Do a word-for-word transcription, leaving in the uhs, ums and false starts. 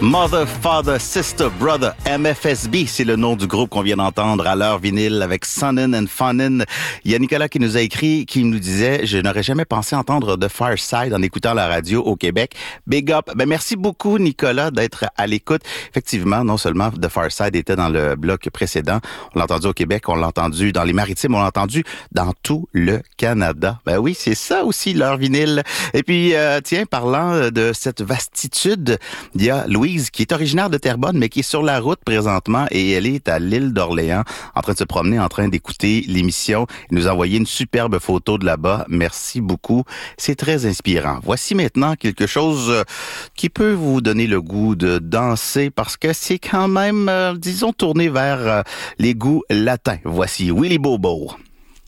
Mother, Father, Sister, Brother, M F S B, c'est le nom du groupe qu'on vient d'entendre à l'heure vinyle avec Sunnin' and Funnin'. Il y a Nicolas qui nous a écrit, qui nous disait « Je n'aurais jamais pensé entendre The Far Side en écoutant la radio au Québec. Big up! » Ben, merci beaucoup, Nicolas, d'être à l'écoute. Effectivement, non seulement The Far Side était dans le bloc précédent, on l'a entendu au Québec, on l'a entendu dans les Maritimes, on l'a entendu dans tout le Canada. Ben oui, c'est ça aussi, l'heure vinyle. Et puis, euh, tiens, parlant de cette vastitude, il y a Louise qui est originaire de Terrebonne, mais qui est sur la route présentement et elle est à l'île d'Orléans, en train de se promener, en train d'écouter l'émission. Elle nous a envoyé une superbe photo de là-bas. Merci beaucoup. C'est très inspirant. Voici maintenant quelque chose qui peut vous donner le goût de danser parce que c'est quand même, euh, disons, tourné vers euh, les goûts latins. Voici Willy Bobo.